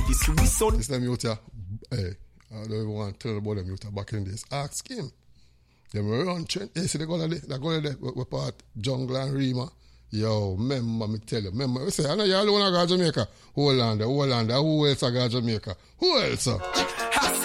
this we son. This them youth here, hey, I don't even want to tell about them youth here back in days. Ask him. Them run trend. Hey, see they go there, we part Jungle and Rima. Yo, remember me tell you, remember, we say, I know you alone go to Jamaica. Who else I go to Jamaica? Who else?